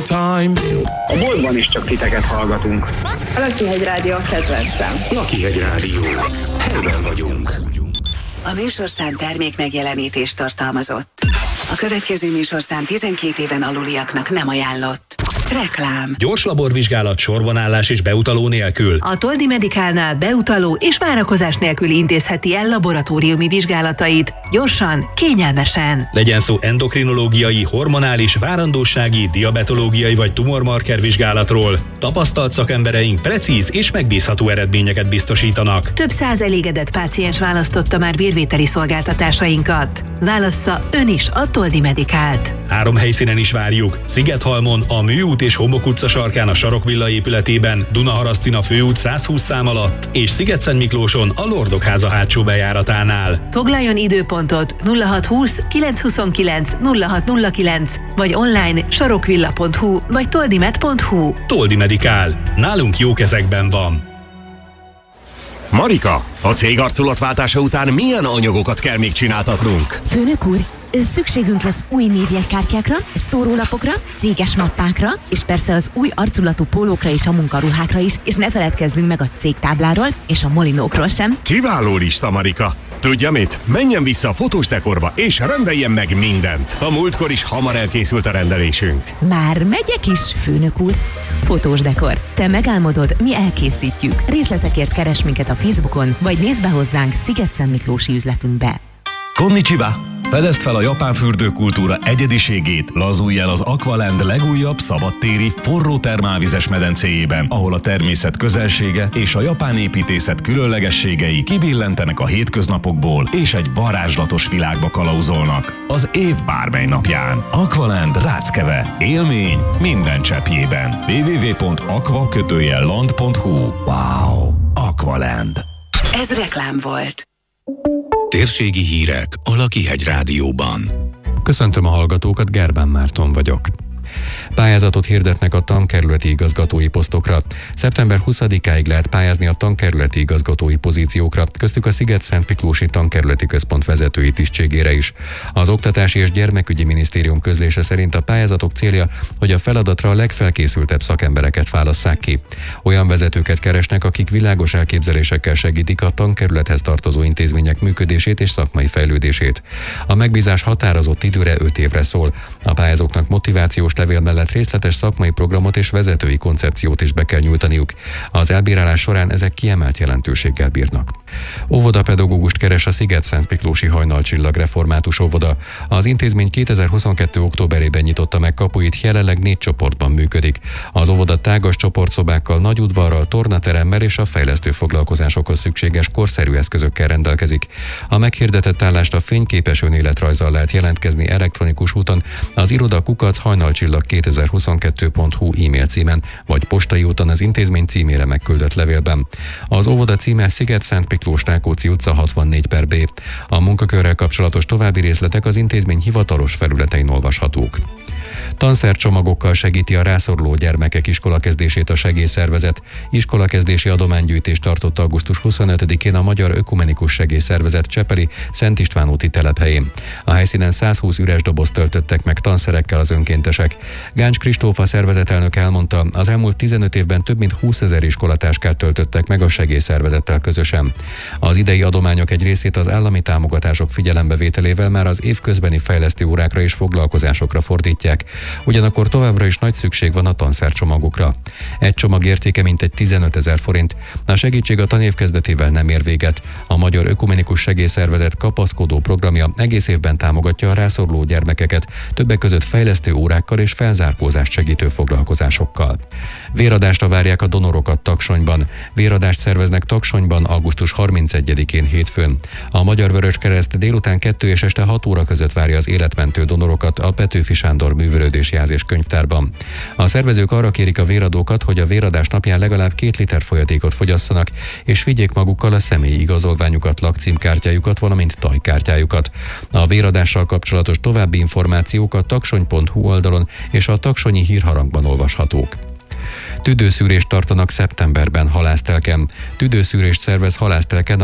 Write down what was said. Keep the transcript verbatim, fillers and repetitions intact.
A boltban is csak titeket hallgatunk. A Lakihegy Rádió a kedvencem. Lakihegy Rádió. Helyben vagyunk. A műsorszám termék megjelenítést tartalmazott. A következő műsorszám tizenkét éven aluliaknak nem ajánlott. Reklám. Gyors laborvizsgálat, sorbanállás és beutaló nélkül. A Toldi Medicalnál beutaló és várakozás nélkül intézheti el laboratóriumi vizsgálatait. Gyorsan, kényelmesen. Legyen szó endokrinológiai, hormonális, várandósági, diabetológiai vagy tumormarker vizsgálatról. Tapasztalt szakembereink precíz és megbízható eredményeket biztosítanak. Több száz elégedett páciens választotta már vérvételi szolgáltatásainkat. Válassza ön is a Toldi Medicalt. Három helyszínen is várjuk. Szigethalmon, a Műút és Homok utca sarkán a Sarokvilla épületében, Dunaharasztin a Főút száz húsz szám alatt, és Szigetszentmiklóson a Lordokháza hátsó bejáratánál. Foglaljon időpontot nulla hat húsz kilenc huszonkilenc nulla hat nulla kilenc vagy online sarokvilla pont hu vagy toldimed pont hu. Toldi Medical. Nálunk jó kezekben van. Marika, a cég arculatváltása után milyen anyagokat kell még csináltatnunk? Főnök úr, szükségünk lesz új névjegykártyákra, szórólapokra, céges mappákra, és persze az új arculatú pólókra és a munkaruhákra is, és ne feledkezzünk meg a cégtábláról és a molinókról sem. Kiváló lista, Marika! Tudja mit? Menjen vissza a fotós dekorba, és rendeljen meg mindent. A múltkor is hamar elkészült a rendelésünk. Már megyek is, főnök úr. Fotós dekor. Te megálmodod, mi elkészítjük. Részletekért keres minket a Facebookon, vagy nézd be hozzánk Szigetszentmiklósi üzletünkbe. Konnichiwa! Fedezd fel a japán fürdőkultúra egyediségét, lazulj el az Aqualand legújabb szabadtéri, forró termálvizes medencéjében, ahol a természet közelsége és a japán építészet különlegességei kibillentenek a hétköznapokból, és egy varázslatos világba kalauzolnak az év bármely napján. Aqualand Ráckeve. Élmény minden cseppjében. double-u double-u double-u pont aqua land pont hu. Wow! Aqualand. Ez reklám volt. Térségi hírek a Lakihegy Rádióban. Köszöntöm a hallgatókat, Gerbán Márton vagyok. Pályázatot hirdetnek a tankerületi igazgatói posztokra. szeptember huszadikáig lehet pályázni a tankerületi igazgatói pozíciókra, köztük a Szigetszentmiklósi Tankerületi Központ vezetői tisztségére is. Az Oktatási és Gyermekügyi Minisztérium közlése szerint a pályázatok célja, hogy a feladatra a legfelkészültebb szakembereket válasszák ki. Olyan vezetőket keresnek, akik világos elképzelésekkel segítik a tankerülethez tartozó intézmények működését és szakmai fejlődését. A megbízás határozott időre öt évre szól. A pályázóknak motivációs levél mellett részletes szakmai programot és vezetői koncepciót is be kell nyújtaniuk. Az elbírálás során ezek kiemelt jelentőséggel bírnak. Óvodapedagógust keres a Szigetszentmiklósi Hajnalcsillag református óvoda. Az intézmény kétezer-huszonkettő októberében nyitotta meg kapuit, jelenleg négy csoportban működik. Az óvoda tágas csoportszobákkal, nagy udvarral, tornateremmel és a fejlesztő foglalkozásokhoz szükséges korszerű eszközökkel rendelkezik. A meghirdetett állást a fényképes önéletrajzzal lehet jelentkezni elektronikus úton az iroda kukac hajnalcsillag kétezer-huszonkettő pont hu e-mail címen, vagy postai úton az intézmény címére megküldött levélben. Az óvoda címe Szigetszentmiklós Rákóczi utca hatvannégy per B. A munkakörrel kapcsolatos további részletek az intézmény hivatalos felületein olvashatók. Tanszercsomagokkal segíti a rászoruló gyermekek iskolakezdését a segélyszervezet. Iskolakezdési adománygyűjtést tartott augusztus huszonötödikén a Magyar Ökumenikus Segélyszervezet Csepeli Szent István úti telephelyén. A helyszínen száz húsz üres dobozt töltöttek meg tanszerekkel az önkéntesek. Gáncs Kristóf, a szervezetelnök elmondta, az elmúlt tizenöt évben több mint húszezer iskolatáskát töltöttek meg a segélyszervezettel közösen. Az idei adományok egy részét az állami támogatások figyelembevételével már az évközbeni fejlesztő órákra és foglalkozásokra fordítják. Ugyanakkor továbbra is nagy szükség van a tanszercsomagokra. Egy csomag értéke mintegy tizenötezer forint. A segítség a tanév kezdetével nem ér véget. A Magyar Ökumenikus Segélyszervezet kapaszkodó programja egész évben támogatja a rászoruló gyermekeket, többek között fejlesztő órákkal és felzárkózást segítő foglalkozásokkal. Véradásra várják a donorokat Taksonyban. Véradást szerveznek Taksonyban augusztus harmincegyedikén hétfőn. A Magyar Vöröskereszt délután kettő és este hat óra között várja az életmentő donorokat a Petőfi Sándor művelődésjelzés könyvtárban. A szervezők arra kérik a véradókat, hogy a véradás napján legalább két liter folyatékot fogyasszanak, és vigyék magukkal a személyi igazolványukat, lakcímkártyájukat, valamint tajkártyájukat. A véradással kapcsolatos további információk a taksony pont hu oldalon és a taksonyi hírharangban olvashatók. Tüdőszűrést tartanak szeptemberben Halásztelken. Tüdőszűrést szervez Halásztelken